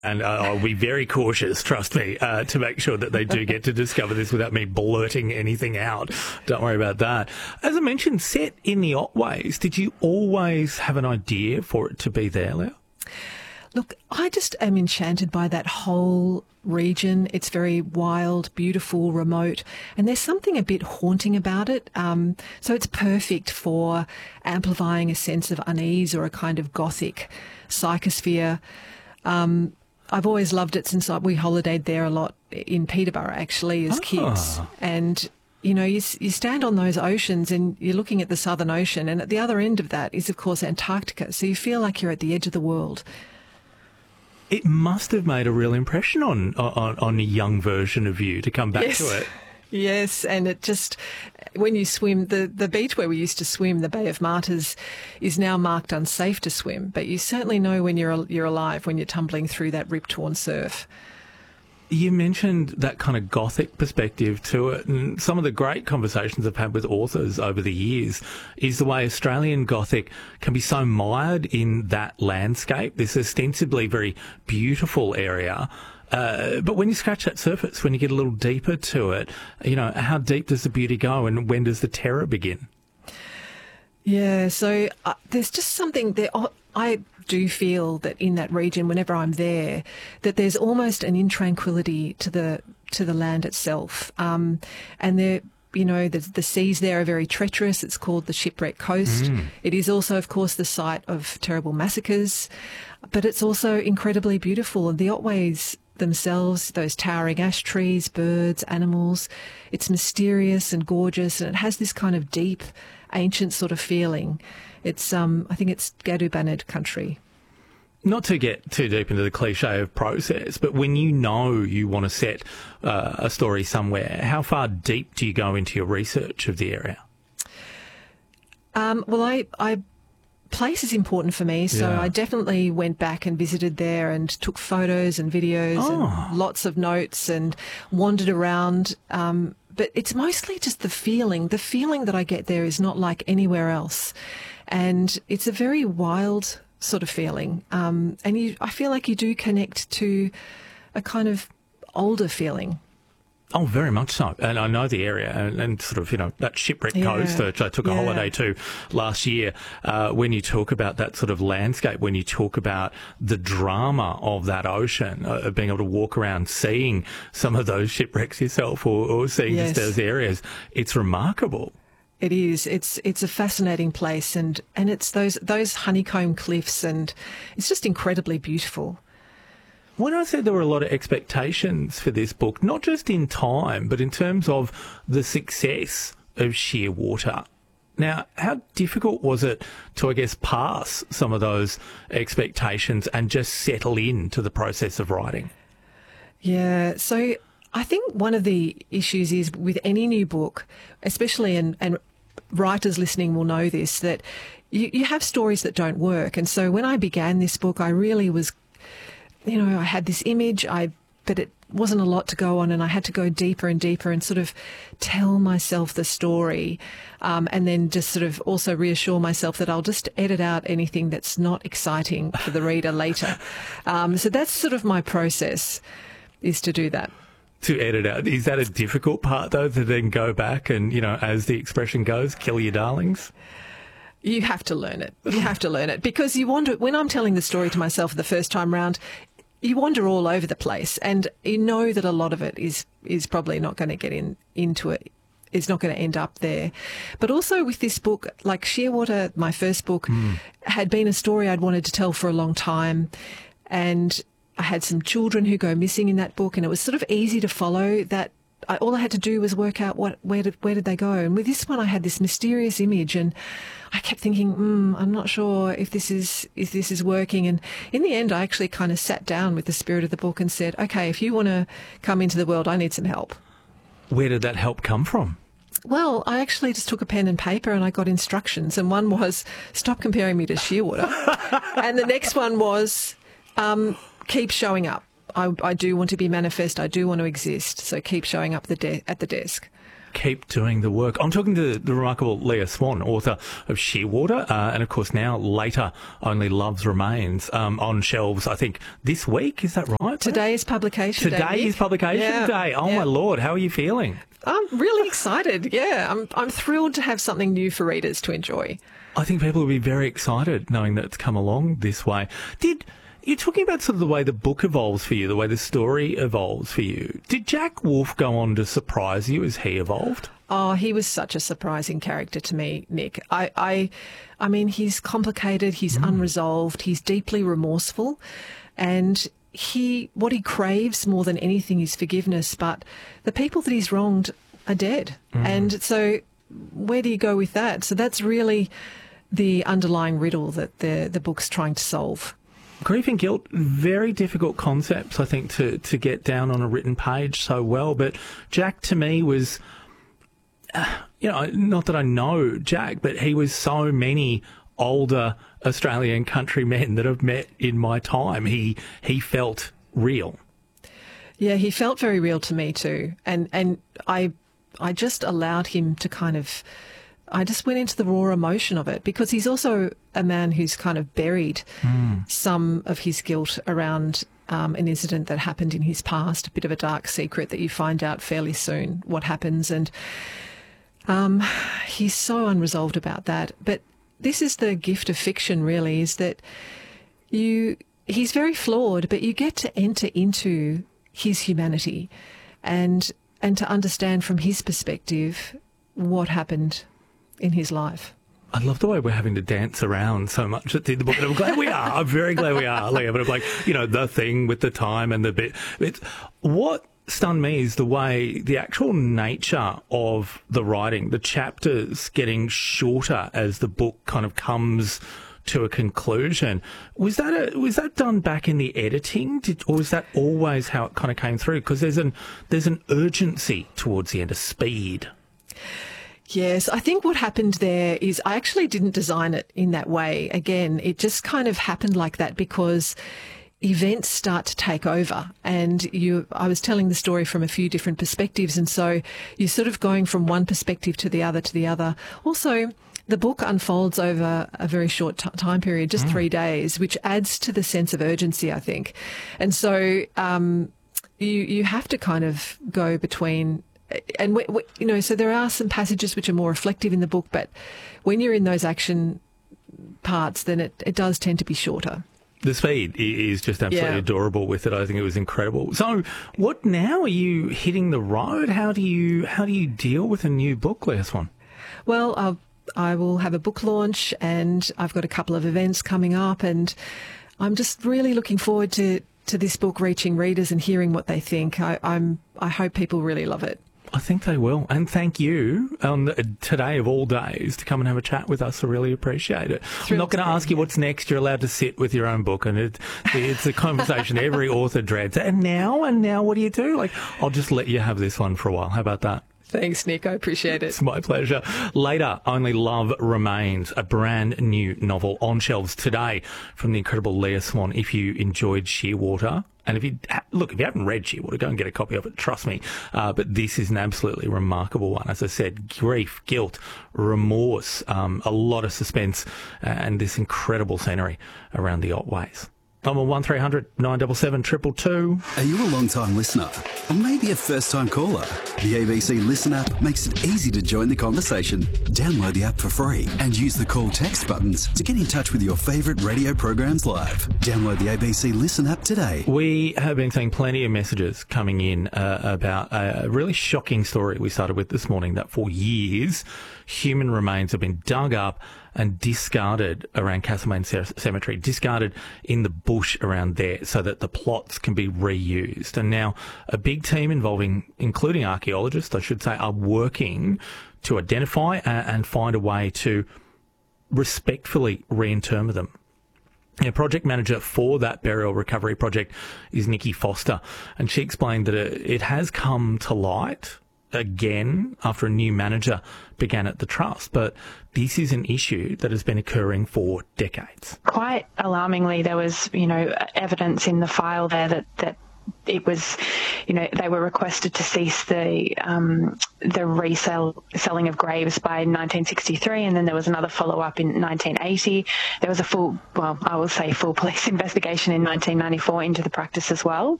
And I'll be very cautious, trust me, to make sure that they do get to discover this without me blurting anything out. Don't worry about that. As I mentioned, set in the Otways, did you always have an idea for it to be there, Leah? Look, I just am enchanted by that whole region. It's very wild, beautiful, remote, and there's something a bit haunting about it. So it's perfect for amplifying a sense of unease or a kind of gothic psychosphere. I've always loved it since we holidayed there a lot in Peterborough, actually, as kids. And, you know, you stand on those oceans and you're looking at the Southern Ocean, and at the other end of that is, of course, Antarctica. So you feel like you're at the edge of the world. It must have made a real impression on a young version of you to come back to it. Yes, and it just, when you swim, the beach where we used to swim, the Bay of Martyrs, is now marked unsafe to swim. But you certainly know when you're alive when you're tumbling through that rip-torn surf. You mentioned that kind of gothic perspective to it, and some of the great conversations I've had with authors over the years is the way Australian Gothic can be so mired in that landscape, this ostensibly very beautiful area. But when you scratch that surface, when you get a little deeper to it, you know, how deep does the beauty go and when does the terror begin? Yeah, so there's just something there. I do feel that in that region, whenever I'm there, that there's almost an intranquility to the land itself. And there, you know, the seas there are very treacherous. It's called the Shipwreck Coast. It is also, of course, the site of terrible massacres, but it's also incredibly beautiful. And the Otways themselves, those towering ash trees, birds, animals, it's mysterious and gorgeous, and it has this kind of deep, ancient sort of feeling. It's, I think it's Gadubanad country. Not to get too deep into the cliche of process, but when you know you want to set a story somewhere, how far deep do you go into your research of the area? Well, place is important for me, so I definitely went back and visited there and took photos and videos and lots of notes and wandered around. But it's mostly just the feeling. The feeling that I get there is not like anywhere else. And it's a very wild sort of feeling. And I feel like you do connect to a kind of older feeling. Oh, very much so. And I know the area and sort of, you know, that Shipwreck Coast, which I took a holiday to last year. When you talk about that sort of landscape, when you talk about the drama of that ocean, of being able to walk around seeing some of those shipwrecks yourself or seeing just those areas, it's remarkable. It is. It's a fascinating place, and it's those honeycomb cliffs, and it's just incredibly beautiful. When I said there were a lot of expectations for this book, not just in time, but in terms of the success of Shearwater. Now, how difficult was it to, I guess, pass some of those expectations and just settle into the process of writing? Yeah, so I think one of the issues is with any new book, especially, and writers listening will know this, that you have stories that don't work. And so when I began this book, I really was, you know, I had this image, but it wasn't a lot to go on, and I had to go deeper and deeper and sort of tell myself the story, and then just sort of also reassure myself that I'll just edit out anything that's not exciting for the reader later. So that's sort of my process, is to do that. To edit out. Is that a difficult part, though, to then go back and, you know, as the expression goes, kill your darlings? You have to learn it. You have to learn it, because you wander, when I'm telling the story to myself the first time round, you wander all over the place, and you know that a lot of it is probably not going to get into it. It's not going to end up there. But also with this book, like Shearwater, my first book, had been a story I'd wanted to tell for a long time, and I had some children who go missing in that book, and it was sort of easy to follow that. All I had to do was work out where did they go. And with this one, I had this mysterious image, and I kept thinking, I'm not sure if this is working. And in the end, I actually kind of sat down with the spirit of the book and said, okay, if you want to come into the world, I need some help. Where did that help come from? Well, I actually just took a pen and paper and I got instructions. And one was, stop comparing me to Shearwater. And the next one was, keep showing up. I do want to be manifest. I do want to exist. So keep showing up at the desk. keep doing the work. I'm talking to the remarkable Leah Swan, author of Shearwater, and of course now later Only Loves Remains, on shelves, I think, this week. Is that right? Today is publication day. Today is publication day. Oh, my Lord. How are you feeling? I'm really excited. Yeah, I'm thrilled to have something new for readers to enjoy. I think people will be very excited knowing that it's come along this way. You're talking about sort of the way the book evolves for you, the way the story evolves for you. Did Jack Wolfe go on to surprise you as he evolved? Oh, he was such a surprising character to me, Nick. I mean, he's complicated, he's unresolved, he's deeply remorseful, and what he craves more than anything is forgiveness, but the people that he's wronged are dead. And so where do you go with that? So that's really the underlying riddle that the book's trying to solve. Grief and guilt, very difficult concepts, I think, to get down on a written page so well. But Jack, to me, was, not that I know Jack, but he was so many older Australian countrymen that I've met in my time. He felt real. Yeah, he felt very real to me too. And I just allowed him to I just went into the raw emotion of it, because he's also a man who's kind of buried some of his guilt around an incident that happened in his past, a bit of a dark secret that you find out fairly soon what happens. And he's so unresolved about that. But this is the gift of fiction, really, is that he's very flawed, but you get to enter into his humanity and to understand from his perspective what happened in his life. I love the way we're having to dance around so much at the end of the book. And I'm glad we are. I'm very glad we are, Leah. But I'm like, the thing with the time and the bit. What stunned me is the way, the actual nature of the writing, the chapters getting shorter as the book kind of comes to a conclusion. Was that done back in the editing, or was that always how it kind of came through? Because there's an urgency towards the end, a speed. Yes, I think what happened there is I actually didn't design it in that way. Again, it just kind of happened like that because events start to take over, and I was telling the story from a few different perspectives, and so you're sort of going from one perspective to the other. Also, the book unfolds over a very short time period, just 3 days, which adds to the sense of urgency, I think. And so you have to kind of go between. And, so there are some passages which are more reflective in the book, but when you're in those action parts, then it does tend to be shorter. The speed is just absolutely adorable with it. I think it was incredible. So what now? Are you hitting the road? How do you deal with a new book, Leah Swan? Well, I will have a book launch, and I've got a couple of events coming up, and I'm just really looking forward to this book reaching readers and hearing what they think. I hope people really love it. I think they will. And thank you on today of all days to come and have a chat with us. I really appreciate it. I'm not going to ask you what's next. You're allowed to sit with your own book, and it's a conversation every author dreads. And now what do you do? Like, I'll just let you have this one for a while. How about that? Thanks, Nick. I appreciate it. It's my pleasure. Later, Only Love Remains, a brand new novel on shelves today from the incredible Leah Swan. If you enjoyed Shearwater, and if you haven't read Shearwater, go and get a copy of it. Trust me. But this is an absolutely remarkable one. As I said, grief, guilt, remorse, a lot of suspense, and this incredible scenery around the Otways. I'm on 1300 977 222. Are you a long-time listener? Or maybe a first-time caller? The ABC Listen app makes it easy to join the conversation. Download the app for free and use the call text buttons to get in touch with your favourite radio programs live. Download the ABC Listen app today. We have been seeing plenty of messages coming in about a really shocking story we started with this morning, that for years human remains have been dug up and discarded around Castlemaine Cemetery, discarded in the bush around there so that the plots can be reused. And now a big team including archaeologists, I should say, are working to identify and find a way to respectfully reinterment them. The project manager for that burial recovery project is Nikki Foster, and she explained that it has come to light again after a new manager began at the trust, but this is an issue that has been occurring for decades. Quite alarmingly, there was, evidence in the file there that it was, they were requested to cease the selling of graves by 1963, and then there was another follow-up in 1980. There was a full police investigation in 1994 into the practice as well.